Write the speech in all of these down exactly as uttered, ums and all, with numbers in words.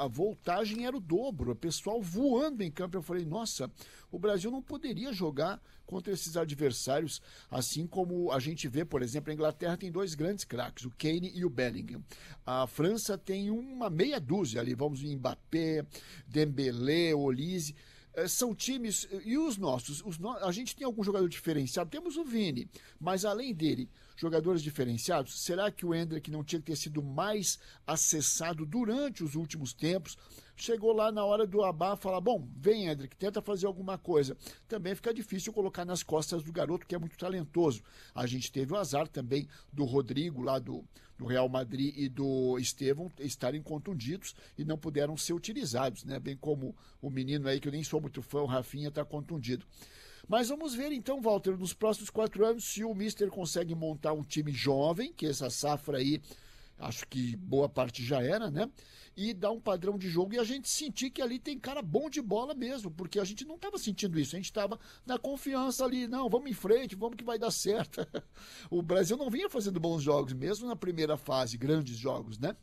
a, a voltagem era o dobro, o pessoal voando em campo. Eu falei, nossa, o Brasil não poderia jogar contra esses adversários, assim como a gente vê, por exemplo, a Inglaterra tem dois grandes craques, o Kane e o Bellingham. A França tem uma meia dúzia ali, vamos em Mbappé, Dembélé, Olise. São times, e os nossos, os no... a gente tem algum jogador diferenciado, temos o Vini, mas além dele, jogadores diferenciados, será que o Endrick não tinha que ter sido mais acessado durante os últimos tempos? Chegou lá na hora do abá, falar, bom, vem Endrick, tenta fazer alguma coisa. Também fica difícil colocar nas costas do garoto, que é muito talentoso. A gente teve o azar também do Rodrigo, lá do, do Real Madrid, e do Estevão estarem contundidos e não puderam ser utilizados, né? Bem como o menino aí, que eu nem sou muito fã, o Rafinha, está contundido. Mas vamos ver então, Walter, nos próximos quatro anos, se o Mister consegue montar um time jovem, que essa safra aí, acho que boa parte já era, né? E dar um padrão de jogo e a gente sentir que ali tem cara bom de bola mesmo, porque a gente não estava sentindo isso, a gente estava na confiança ali, não, vamos em frente, vamos que vai dar certo. O Brasil não vinha fazendo bons jogos, mesmo na primeira fase, grandes jogos, né?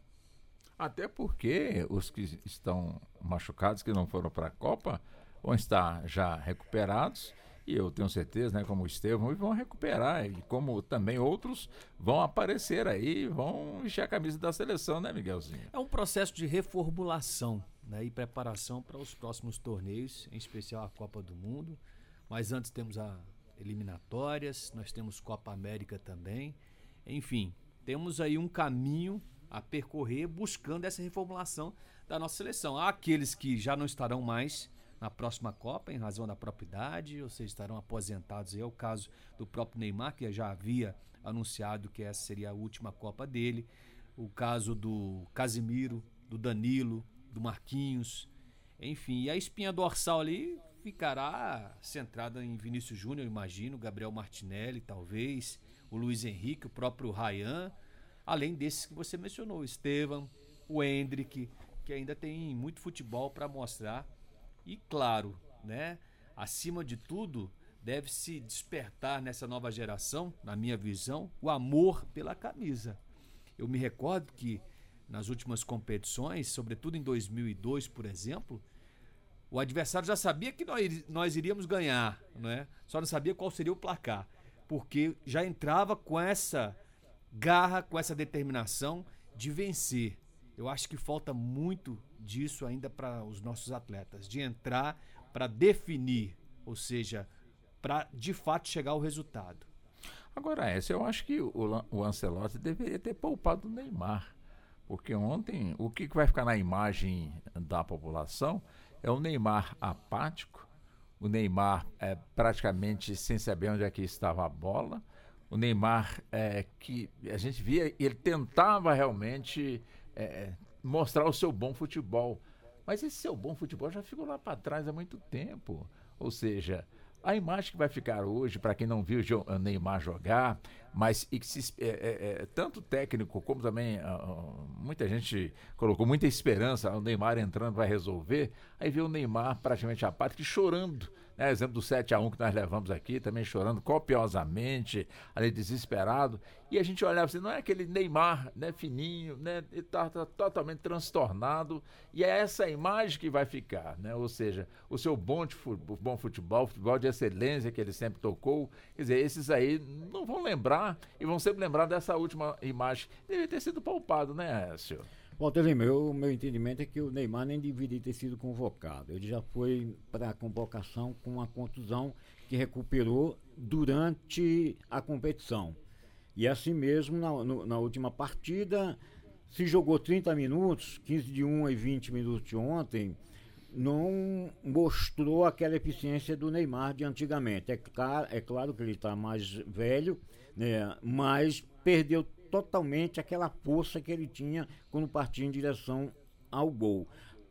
Até porque os que estão machucados, que não foram para a Copa, vão estar já recuperados, e eu tenho certeza, né, como o Estevão, vão recuperar, e como também outros vão aparecer aí, vão vestir a camisa da seleção, né, Miguelzinho? É um processo de reformulação, né, e preparação para os próximos torneios, em especial a Copa do Mundo, mas antes temos a eliminatórias, nós temos Copa América também, enfim, temos aí um caminho a percorrer buscando essa reformulação da nossa seleção. Há aqueles que já não estarão mais na próxima Copa, em razão da própria idade, ou seja, estarão aposentados. É o caso do próprio Neymar, que já havia anunciado que essa seria a última Copa dele. O caso do Casimiro, do Danilo, do Marquinhos. Enfim, e a espinha dorsal ali ficará centrada em Vinícius Júnior, imagino, Gabriel Martinelli, talvez, o Luiz Henrique, o próprio Ryan, além desses que você mencionou, o Estevão, o Endrick, que ainda tem muito futebol para mostrar. E claro, né, acima de tudo, deve-se despertar nessa nova geração, na minha visão, o amor pela camisa. Eu me recordo que nas últimas competições, sobretudo em dois mil e dois, por exemplo, o adversário já sabia que nós, nós iríamos ganhar, né? Só não sabia qual seria o placar, porque já entrava com essa garra, com essa determinação de vencer. Eu acho que falta muito disso ainda para os nossos atletas, de entrar para definir, ou seja, para de fato chegar ao resultado. Agora, essa eu acho que o, o Ancelotti deveria ter poupado o Neymar, porque ontem o que vai ficar na imagem da população é o Neymar apático, o Neymar é, praticamente sem saber onde é que estava a bola, o Neymar é, que a gente via, ele tentava realmente é, mostrar o seu bom futebol, mas esse seu bom futebol já ficou lá para trás há muito tempo. Ou seja, a imagem que vai ficar hoje, para quem não viu o Neymar jogar, mas e que se, é, é, é, tanto técnico como também uh, muita gente colocou muita esperança, o Neymar entrando vai resolver, aí vê o Neymar praticamente apático, chorando, né? Exemplo do sete a um que nós levamos aqui, também chorando copiosamente, ali desesperado, e a gente olhava assim, não é aquele Neymar, né, fininho, né, ele tá, tá totalmente transtornado, e é essa imagem que vai ficar, né? Ou seja, o seu bom, de fu- bom futebol, futebol de excelência que ele sempre tocou, quer dizer, esses aí não vão lembrar e vão sempre lembrar dessa última imagem. Deveria ter sido poupado, né, Écio? Walter Lima, o meu entendimento é que o Neymar nem deveria ter sido convocado. Ele já foi para a convocação com uma contusão que recuperou durante a competição. E assim mesmo, na, no, na última partida, se jogou trinta minutos, quinze de um e vinte minutos de ontem, não mostrou aquela eficiência do Neymar de antigamente. É claro, é claro que ele está mais velho, né, mas perdeu totalmente aquela força que ele tinha quando partia em direção ao gol.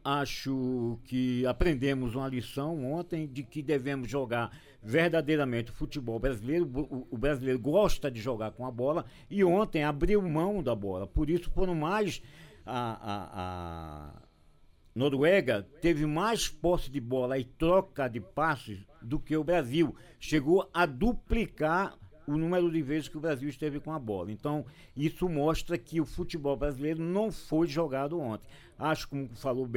Acho que aprendemos uma lição ontem de que devemos jogar verdadeiramente o futebol brasileiro. O, o brasileiro gosta de jogar com a bola e ontem abriu mão da bola. Por isso foram mais a, a, a Noruega teve mais posse de bola e troca de passes do que o Brasil. Chegou a duplicar o número de vezes que o Brasil esteve com a bola. Então, isso mostra que o futebol brasileiro não foi jogado ontem. Acho, como falou bem